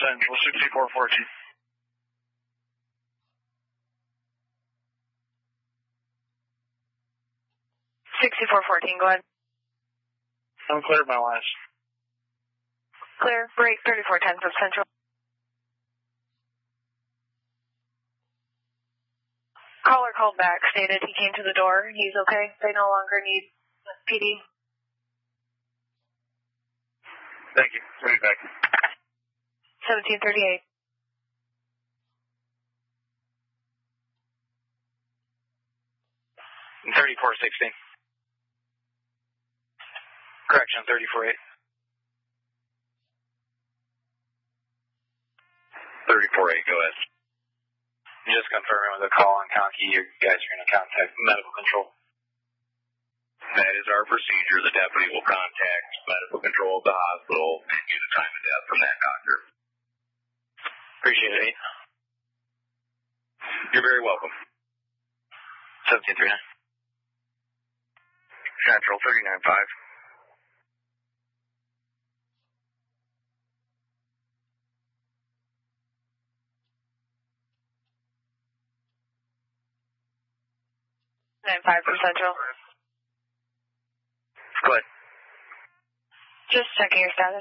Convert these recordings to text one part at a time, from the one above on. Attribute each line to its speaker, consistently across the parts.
Speaker 1: Central, 6414.
Speaker 2: 6414, go ahead.
Speaker 1: I'm clear my last.
Speaker 2: Clear, break 3410 from Central. Caller called back, stated he came to the door. He's okay. They no longer need PD.
Speaker 1: Thank you. Right back.
Speaker 2: 1738.
Speaker 1: And 3416. Correction, 348. 348, go ahead. Just confirming with a call on Conkey, you guys are going to contact medical control. That is our procedure. The deputy will contact medical control of the hospital and get a time of death from that doctor. Appreciate it. You're very welcome. 1739. Central 395.
Speaker 2: Five from Central.
Speaker 1: Go ahead.
Speaker 2: Just checking your status.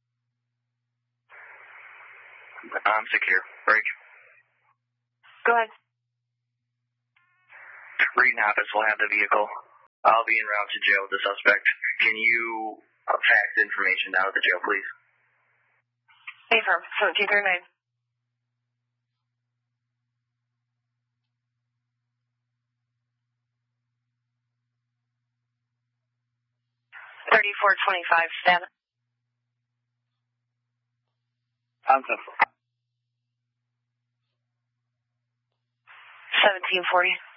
Speaker 1: I'm secure. Break.
Speaker 2: Go ahead.
Speaker 1: Reed Hoppus will have the vehicle. I'll be en route to jail with the suspect. Can you fax information out of the jail, please?
Speaker 2: Affirm. 1739. 3425, status.
Speaker 1: I'm Central.
Speaker 2: 1740.